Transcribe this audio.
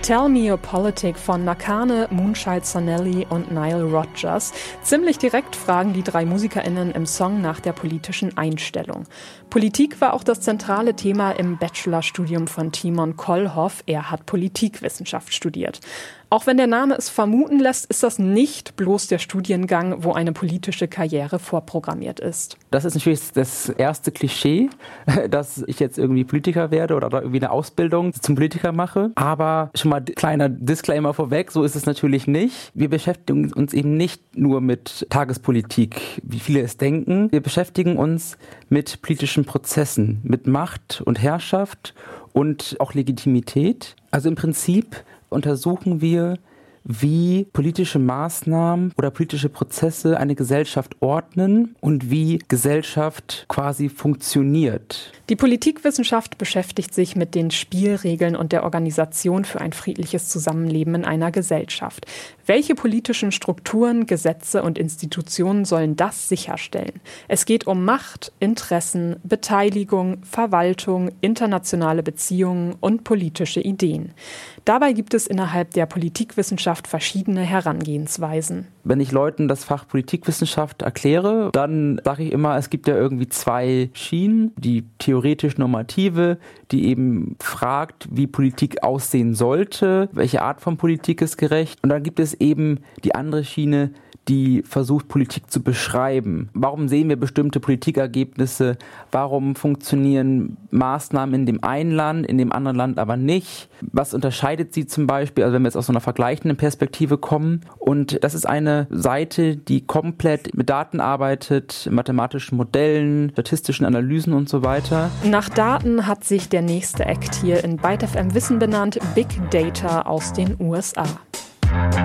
Tell Me Your Politic von Nakane, Moonchild Sonelli und Nile Rodgers. Ziemlich direkt fragen die drei MusikerInnen im Song nach der politischen Einstellung. Politik war auch das zentrale Thema im Bachelorstudium von Timon Kollhoff. Er hat Politikwissenschaft studiert. Auch wenn der Name es vermuten lässt, ist das nicht bloß der Studiengang, wo eine politische Karriere vorprogrammiert ist. Das ist natürlich das erste Klischee, dass ich jetzt irgendwie Politiker werde oder irgendwie eine Ausbildung zum Politiker mache. Aber schon mal kleiner Disclaimer vorweg, so ist es natürlich nicht. Wir beschäftigen uns eben nicht nur mit Tagespolitik, wie viele es denken. Wir beschäftigen uns mit politischen Prozessen, mit Macht und Herrschaft und auch Legitimität. Also im Prinzip untersuchen wir, wie politische Maßnahmen oder politische Prozesse eine Gesellschaft ordnen und wie Gesellschaft quasi funktioniert. Die Politikwissenschaft beschäftigt sich mit den Spielregeln und der Organisation für ein friedliches Zusammenleben in einer Gesellschaft. Welche politischen Strukturen, Gesetze und Institutionen sollen das sicherstellen? Es geht um Macht, Interessen, Beteiligung, Verwaltung, internationale Beziehungen und politische Ideen. Dabei gibt es innerhalb der Politikwissenschaft verschiedene Herangehensweisen. Wenn ich Leuten das Fach Politikwissenschaft erkläre, dann sage ich immer, es gibt ja irgendwie zwei Schienen. Die theoretisch-normative, die eben fragt, wie Politik aussehen sollte, welche Art von Politik ist gerecht. Und dann gibt es eben die andere Schiene, die versucht, Politik zu beschreiben. Warum sehen wir bestimmte Politikergebnisse? Warum funktionieren Maßnahmen in dem einen Land, in dem anderen Land aber nicht? Was unterscheidet sie zum Beispiel, also wenn wir jetzt aus so einer vergleichenden Perspektive kommen? Und das ist eine Seite, die komplett mit Daten arbeitet, mathematischen Modellen, statistischen Analysen und so weiter. Nach Daten hat sich der nächste Act hier in Byte FM Wissen benannt, Big Data aus den USA.